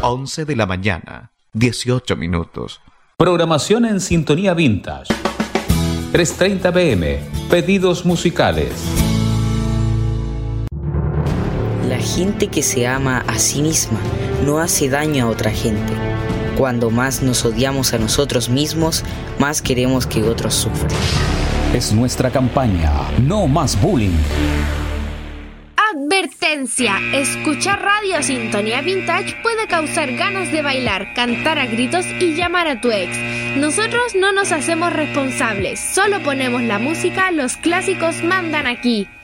11 de la mañana, 18 minutos. Programación en Sintonía Vintage. 3:30 p.m. Pedidos musicales. La gente que se ama a sí misma no hace daño a otra gente. Cuando más nos odiamos a nosotros mismos, más queremos que otros sufran. Es nuestra campaña. No más bullying. Advertencia: escuchar Radio Sintonía Vintage puede causar ganas de bailar, cantar a gritos y llamar a tu ex. Nosotros no nos hacemos responsables, solo ponemos la música, los clásicos mandan aquí.